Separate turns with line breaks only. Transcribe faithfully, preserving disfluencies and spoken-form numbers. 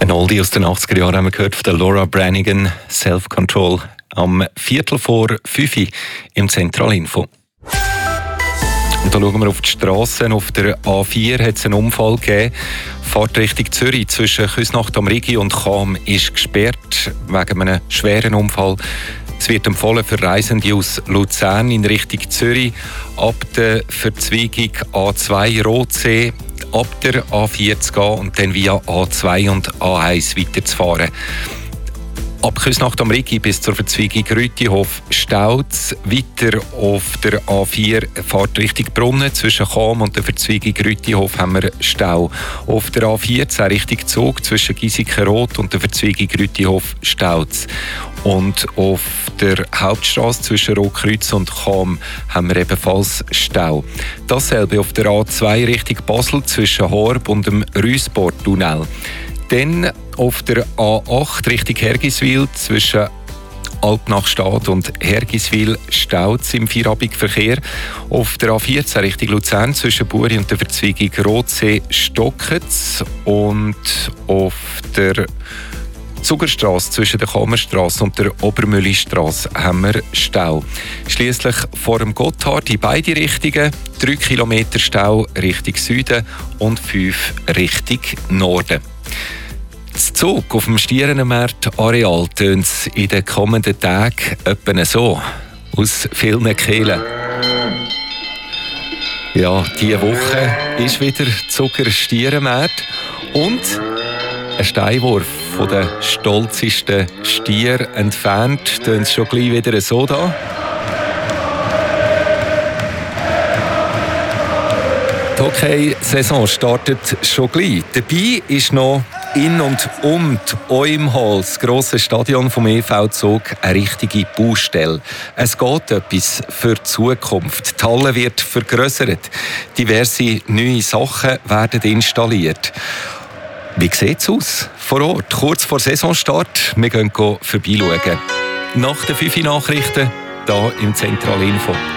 Ein Oldie aus den achtziger Jahren haben wir gehört von der Laura Branigan, Self-Control, am Viertel vor fünf im Zentralinfo. Und da schauen wir auf die Strassen. Auf der A vier hat es einen Unfall gegeben. Fahrt Richtung Zürich zwischen Küsnacht am Rigi und Cham ist gesperrt wegen einem schweren Unfall. Es wird empfohlen für Reisende aus Luzern in Richtung Zürich ab der Verzweigung A zwei Rotsee ab der A vier zu gehen und dann via A zwei und A eins weiterzufahren. Ab Küsnacht am Rigi bis zur Verzweigung Rütihof Stauz. Weiter auf der A vier Fahrt Richtung Brunnen. Zwischen Cham und der Verzweigung Rütihof haben wir Stau. Auf der A vierzehn Richtung Zug zwischen Giesikenroth und der Verzweigung Rütihof Stauz. Und auf der Hauptstrasse zwischen Rotkreuz und Cham haben wir ebenfalls Stau. Dasselbe auf der A zwei Richtung Basel zwischen Horb und dem Rüsbortunnel. Dann auf der A acht Richtung Hergiswil zwischen Alpnachstad und Hergiswil staut es im Feierabendverkehr. Auf der A vierzehn Richtung Luzern zwischen Buri und der Verzweigung Rotsee stockt es. Und auf der Zugerstrasse zwischen der Kammerstrasse und der Obermüllistrasse haben wir Stau. Schliesslich vor dem Gotthard in beide Richtungen drei Kilometer Stau Richtung Süden und fünf Richtung Norden. Das Zug auf dem Stierenenmarkt-Areal tönt es in den kommenden Tagen etwa so, aus vielen Kehlen. Ja, diese Woche ist wieder Zucker Stierenmarkt und ein Steinwurf von den stolzesten Stier entfernt tönt es schon gleich wieder so da. Die Hockey-Saison startet schon gleich. Dabei ist noch in und um die Oimhall, das grosse Stadion vom E V Zug, eine richtige Baustelle. Es geht etwas für die Zukunft. Die Halle wird vergrössert. Diverse neue Sachen werden installiert. Wie sieht es aus vor Ort? Kurz vor Saisonstart. Wir gehen vorbeischauen. Nach den fünf Nachrichten hier im Zentralinfo.